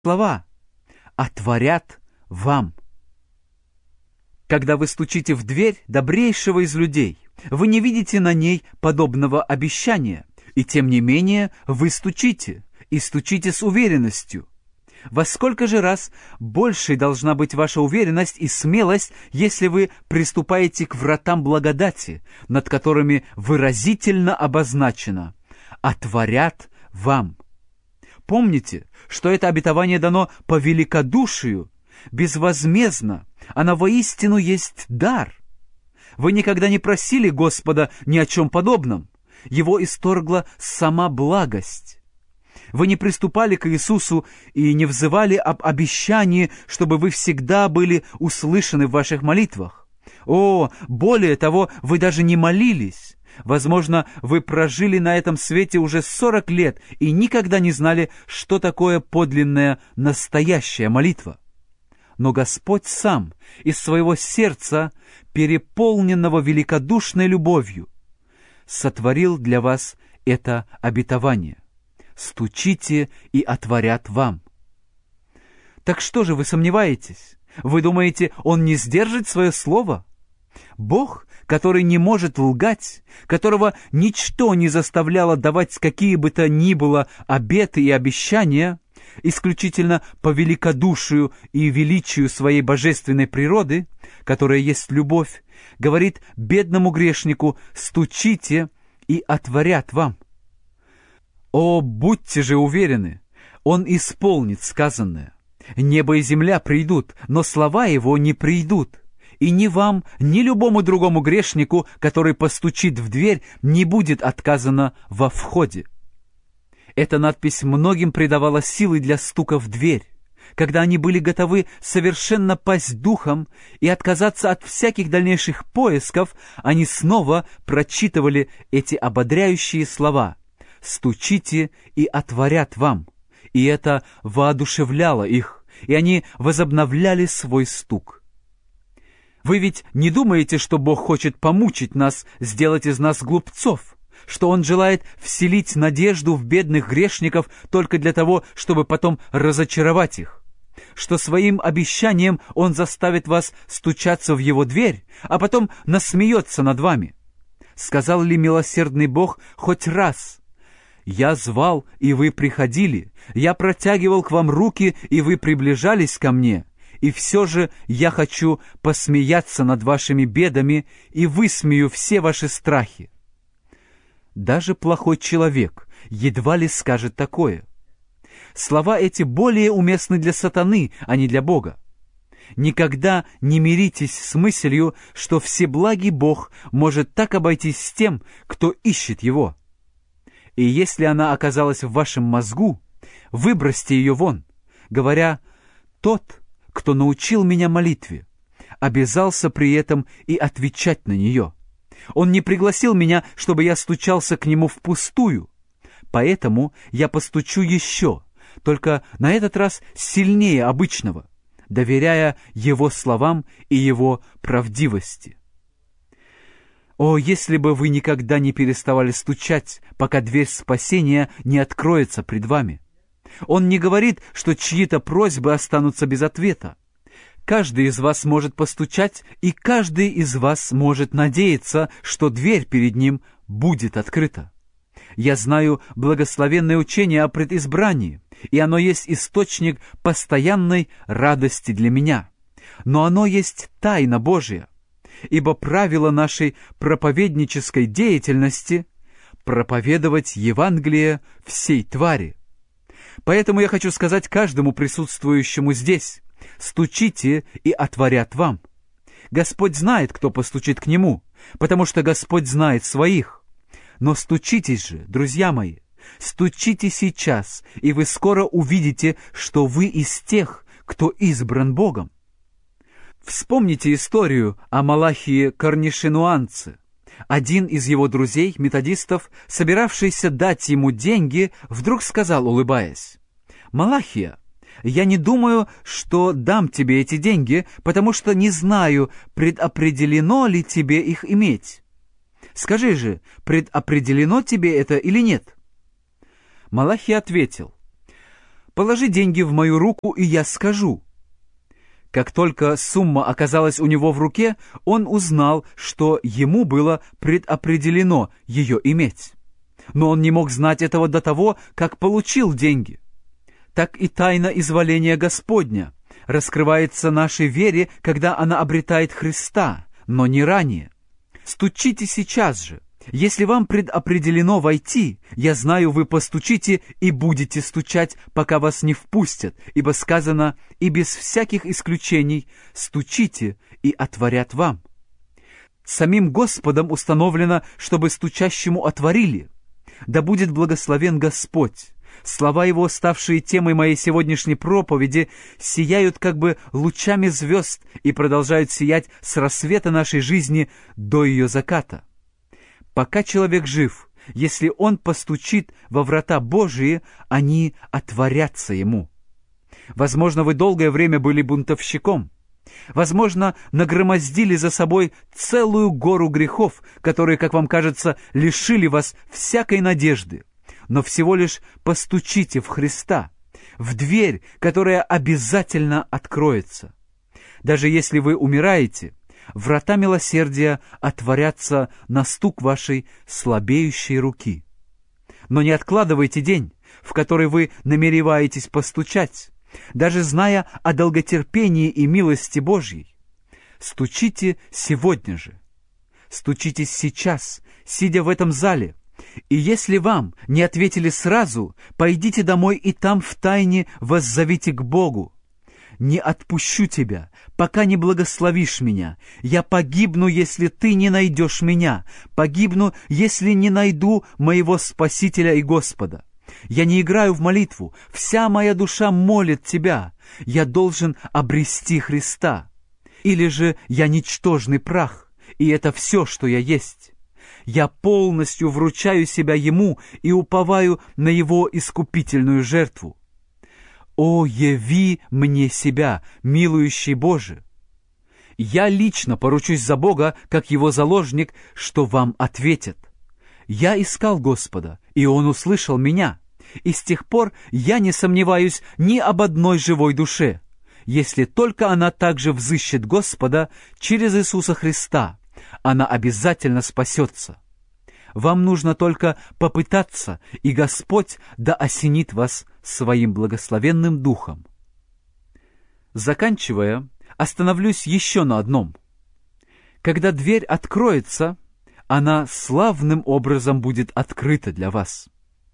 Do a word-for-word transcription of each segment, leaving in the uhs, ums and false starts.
слова «отворят вам». Когда вы стучите в дверь добрейшего из людей, вы не видите на ней подобного обещания, и тем не менее вы стучите, и стучите с уверенностью. Во сколько же раз большей должна быть ваша уверенность и смелость, если вы приступаете к вратам благодати, над которыми выразительно обозначено «отворят вам». Помните, что это обетование дано по великодушию, безвозмездно, оно воистину есть дар. Вы никогда не просили Господа ни о чем подобном. Его исторгла сама благость. Вы не приступали к Иисусу и не взывали об обещании, чтобы вы всегда были услышаны в ваших молитвах. О, более того, вы даже не молились. Возможно, вы прожили на этом свете уже сорок лет и никогда не знали, что такое подлинная, настоящая молитва. Но Господь сам из своего сердца, переполненного великодушной любовью, сотворил для вас это обетование. Стучите, и отворят вам. Так что же вы сомневаетесь? Вы думаете, Он не сдержит свое слово? Бог, который не может лгать, которого ничто не заставляло давать какие бы то ни было обеты и обещания, исключительно по великодушию и величию своей божественной природы, которая есть любовь, говорит бедному грешнику: «Стучите, и отворят вам». О, будьте же уверены, Он исполнит сказанное. Небо и земля придут, но слова Его не придут. И ни вам, ни любому другому грешнику, который постучит в дверь, не будет отказано во входе. Эта надпись многим придавала силы для стука в дверь, когда они были готовы совершенно пасть духом и отказаться от всяких дальнейших поисков, они снова прочитывали эти ободряющие слова: «Стучите, и отворят вам». И это воодушевляло их, и они возобновляли свой стук. Вы ведь не думаете, что Бог хочет помучить нас, сделать из нас глупцов, что Он желает вселить надежду в бедных грешников только для того, чтобы потом разочаровать их, что своим обещанием Он заставит вас стучаться в Его дверь, а потом насмеется над вами? Сказал ли милосердный Бог хоть раз: «Я звал, и вы приходили, я протягивал к вам руки, и вы приближались ко мне, и все же я хочу посмеяться над вашими бедами и высмею все ваши страхи»? Даже плохой человек едва ли скажет такое. Слова эти более уместны для сатаны, а не для Бога. Никогда не миритесь с мыслью, что всеблагий Бог может так обойтись с тем, кто ищет Его. И если она оказалась в вашем мозгу, выбросьте ее вон, говоря: «Тот, кто научил меня молитве, обязался при этом и отвечать на нее. Он не пригласил меня, чтобы я стучался к нему впустую, поэтому я постучу еще, только на этот раз сильнее обычного, доверяя его словам и его правдивости». О, если бы вы никогда не переставали стучать, пока дверь спасения не откроется пред вами! Он не говорит, что чьи-то просьбы останутся без ответа. Каждый из вас может постучать, и каждый из вас может надеяться, что дверь перед ним будет открыта. Я знаю благословенное учение о предизбрании, и оно есть источник постоянной радости для меня. Но оно есть тайна Божия, ибо правило нашей проповеднической деятельности — проповедовать Евангелие всей твари. Поэтому я хочу сказать каждому присутствующему здесь: стучите, и отворят вам. Господь знает, кто постучит к Нему, потому что Господь знает своих. Но стучитесь же, друзья мои, стучите сейчас, и вы скоро увидите, что вы из тех, кто избран Богом. Вспомните историю о Малахии Корнишинуанце. Один из его друзей, методистов, собиравшийся дать ему деньги, вдруг сказал, улыбаясь: «Малахия, я не думаю, что дам тебе эти деньги, потому что не знаю, предопределено ли тебе их иметь. Скажи же, предопределено тебе это или нет?» Малахия ответил: Положи деньги в мою руку, и я скажу». Как только сумма оказалась у него в руке, он узнал, что ему было предопределено ее иметь. Но он не мог знать этого до того, как получил деньги. Так и тайна изволения Господня раскрывается нашей вере, когда она обретает Христа, но не ранее. Стучите сейчас же. Если вам предопределено войти, я знаю, вы постучите и будете стучать, пока вас не впустят, ибо сказано: «И без всяких исключений стучите, и отворят вам». Самим Господом установлено, чтобы стучащему отворили. Да будет благословен Господь. Слова Его, ставшие темой моей сегодняшней проповеди, сияют как бы лучами звезд и продолжают сиять с рассвета нашей жизни до ее заката. Пока человек жив, если он постучит во врата Божии, они отворятся ему. Возможно, вы долгое время были бунтовщиком. Возможно, нагромоздили за собой целую гору грехов, которые, как вам кажется, лишили вас всякой надежды. Но всего лишь постучите в Христа, в дверь, которая обязательно откроется. Даже если вы умираете, врата милосердия отворятся на стук вашей слабеющей руки. Но не откладывайте день, в который вы намереваетесь постучать, даже зная о долготерпении и милости Божьей. Стучите сегодня же. Стучите сейчас, сидя в этом зале. И если вам не ответили сразу, пойдите домой и там втайне воззовите к Богу: «Не отпущу тебя, пока не благословишь меня. Я погибну, если ты не найдешь меня. Погибну, если не найду моего Спасителя и Господа. Я не играю в молитву. Вся моя душа молит тебя. Я должен обрести Христа. Или же я ничтожный прах, и это все, что я есть. Я полностью вручаю себя Ему и уповаю на Его искупительную жертву. О, яви мне себя, милующий Боже! Я лично поручусь за Бога, как Его заложник, что вам ответят. Я искал Господа, и Он услышал меня, и с тех пор я не сомневаюсь ни об одной живой душе, если только она также взыщет Господа через Иисуса Христа, она обязательно спасется. Вам нужно только попытаться, и Господь да осенит вас своим благословенным духом. Заканчивая, остановлюсь еще на одном. Когда дверь откроется, она славным образом будет открыта для вас.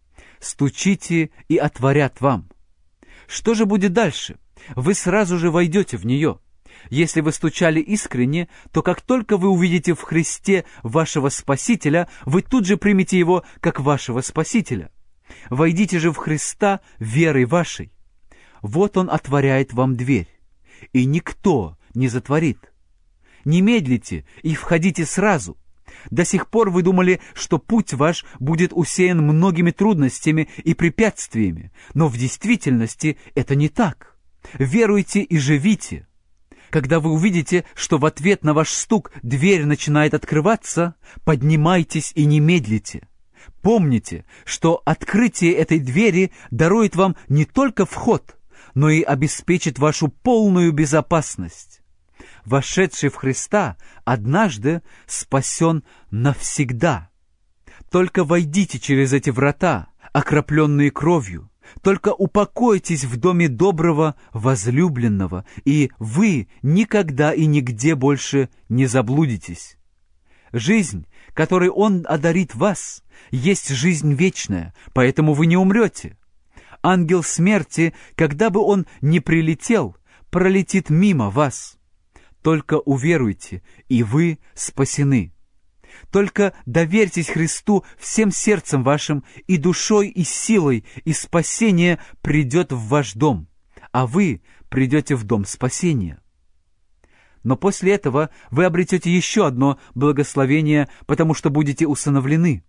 Стучите, и отворят вам. Что же будет дальше? Вы сразу же войдете в нее. Если вы стучали искренне, то как только вы увидите в Христе вашего Спасителя, вы тут же примете Его как вашего Спасителя. Войдите же в Христа верой вашей. Вот Он отворяет вам дверь, и никто не затворит. Не медлите и входите сразу. До сих пор вы думали, что путь ваш будет усеян многими трудностями и препятствиями, но в действительности это не так. Веруйте и живите. Когда вы увидите, что в ответ на ваш стук дверь начинает открываться, поднимайтесь и не медлите. Помните, что открытие этой двери дарует вам не только вход, но и обеспечит вашу полную безопасность. Вошедший в Христа однажды спасен навсегда. Только войдите через эти врата, окропленные кровью. Только упокойтесь в доме доброго возлюбленного, и вы никогда и нигде больше не заблудитесь. Жизнь, которой Он одарит вас, есть жизнь вечная, поэтому вы не умрете. Ангел смерти, когда бы он ни прилетел, пролетит мимо вас. Только уверуйте, и вы спасены. Только доверьтесь Христу всем сердцем вашим, и душой, и силой, и спасение придет в ваш дом, а вы придете в дом спасения. Но после этого вы обретете еще одно благословение, потому что будете усыновлены.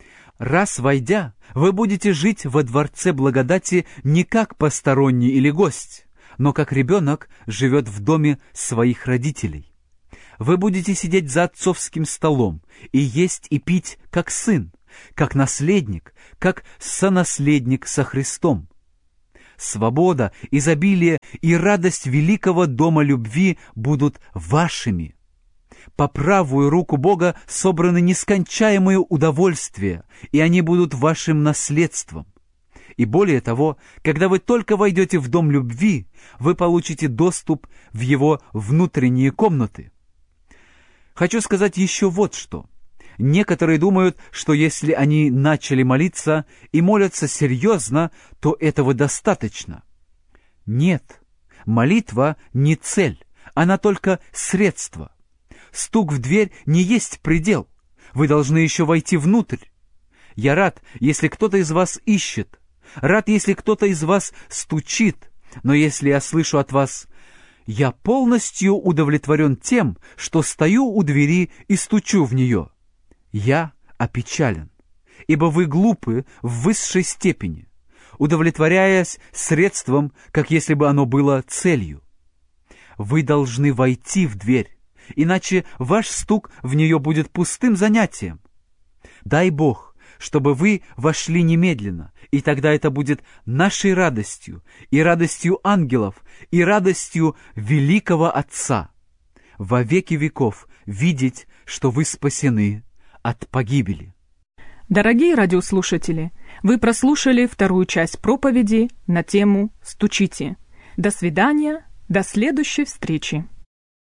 Раз войдя, вы будете жить во дворце благодати не как посторонний или гость, но как ребенок живет в доме своих родителей. Вы будете сидеть за отцовским столом и есть и пить как сын, как наследник, как сонаследник со Христом. свобода, изобилие и радость великого дома любви будут вашими. По правую руку Бога собраны нескончаемые удовольствия, и они будут вашим наследством. И более того, когда вы только войдете в дом любви, вы получите доступ в его внутренние комнаты. Хочу сказать еще вот что. Некоторые думают, что если они начали молиться и молятся серьезно, то этого достаточно. Нет, молитва не цель, она только средство. Стук в дверь не есть предел. Вы должны еще войти внутрь. Я рад, если кто-то из вас ищет. Рад, если кто-то из вас стучит. Но если я слышу от вас: «Я полностью удовлетворен тем, что стою у двери и стучу в нее», я опечален, ибо вы глупы в высшей степени, удовлетворяясь средством, как если бы оно было целью. Вы должны войти в дверь, иначе ваш стук в нее будет пустым занятием. Дай Бог, чтобы вы вошли немедленно, и тогда это будет нашей радостью, и радостью ангелов, и радостью великого Отца. Во веки веков видеть, что вы спасены от погибели. Дорогие радиослушатели, вы прослушали вторую часть проповеди на тему «Стучите». До свидания, до следующей встречи.